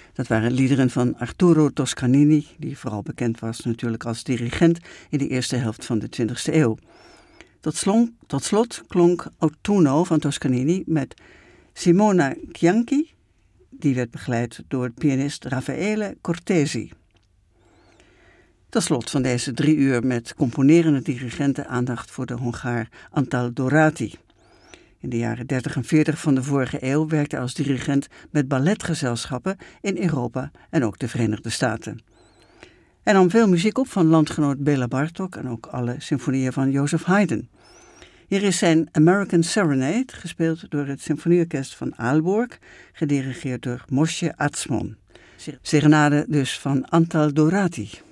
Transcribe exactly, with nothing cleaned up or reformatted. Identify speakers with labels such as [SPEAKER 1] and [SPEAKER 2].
[SPEAKER 1] Dat waren liederen van Arturo Toscanini, die vooral bekend was natuurlijk als dirigent in de eerste helft van de twintigste eeuw. Tot, slon, tot slot klonk Autunno van Toscanini met Simona Cianci, die werd begeleid door pianist Raffaele Cortesi. Tot slot van deze drie uur met componerende dirigenten aandacht voor de Hongaar Antal Dorati. In de jaren dertig en veertig van de vorige eeuw werkte hij als dirigent met balletgezelschappen in Europa en ook de Verenigde Staten. Hij nam veel muziek op van landgenoot Béla Bartók en ook alle symfonieën van Joseph Haydn. Hier is zijn American Serenade, gespeeld door het symfonieorkest van Aalborg, gedirigeerd door Moshe Atzmon. Serenade dus van Antal Dorati.